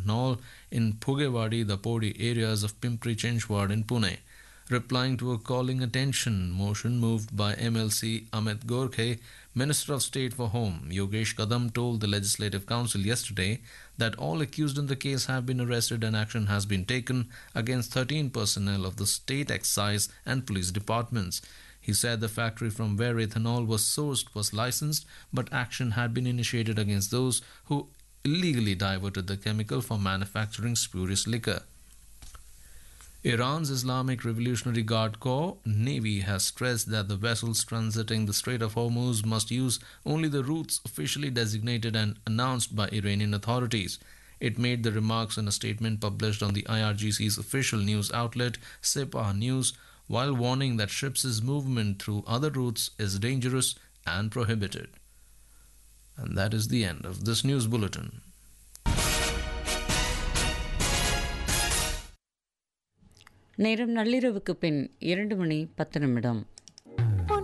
ethanol in Phugewadi, the Podi areas of Pimpri Chinchwad in Pune. Replying to a calling attention motion moved by MLC Amit Gorkhe, Minister of State for Home Yogesh Kadam told the Legislative Council yesterday that all accused in the case have been arrested and action has been taken against 13 personnel of the state excise and police departments. He said the factory from where ethanol was sourced was licensed, but action had been initiated against those who illegally diverted the chemical for manufacturing spurious liquor. Iran's Islamic Revolutionary Guard Corps Navy has stressed that the vessels transiting the Strait of Hormuz must use only the routes officially designated and announced by Iranian authorities. It made the remarks in a statement published on the IRGC's official news outlet Sepah News, while warning that ships' movement through other routes is dangerous and prohibited. And that is the end of this news bulletin. நேரம் நள்ளிரவுக்கு பின் 2 மணி 10 நிமிடம்.